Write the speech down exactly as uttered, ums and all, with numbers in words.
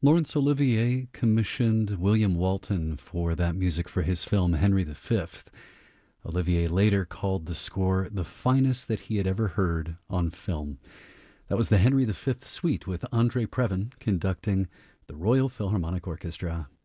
Laurence Olivier commissioned William Walton for that music for his film Henry the Fifth. Olivier later called the score the finest that he had ever heard on film. That was the Henry the Fifth Suite with Andre Previn conducting the Royal Philharmonic Orchestra.